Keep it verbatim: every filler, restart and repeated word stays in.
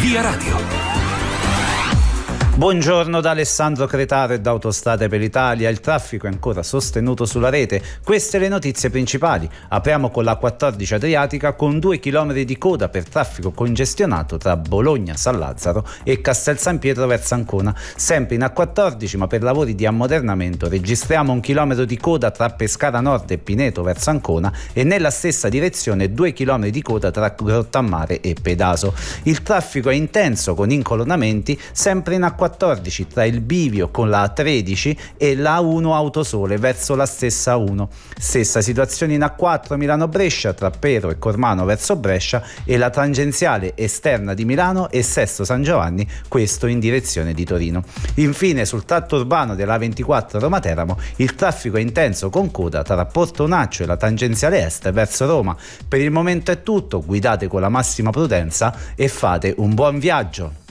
Via Radio. Buongiorno da Alessandro Cretaro e da Autostrade per l'Italia. Il traffico è ancora sostenuto sulla rete. Queste le notizie principali. Apriamo con la quattordici Adriatica con due chilometri di coda per traffico congestionato tra Bologna San Lazzaro e Castel San Pietro verso Ancona. Sempre in A quattordici, ma per lavori di ammodernamento, registriamo un chilometro di coda tra Pescara Nord e Pineto verso Ancona e nella stessa direzione due chilometri di coda tra Grottammare e Pedaso. Il traffico è intenso con incolonnamenti sempre in A quattordici tra il bivio con la A tredici e la A uno Autosole verso la stessa A uno. Stessa situazione in A quattro Milano-Brescia tra Pero e Cormano verso Brescia e la tangenziale esterna di Milano e Sesto San Giovanni, questo in direzione di Torino. Infine sul tratto urbano della A ventiquattro Roma-Teramo il traffico è intenso con coda tra Portonaccio e la tangenziale est verso Roma. Per il momento è tutto, guidate con la massima prudenza e fate un buon viaggio.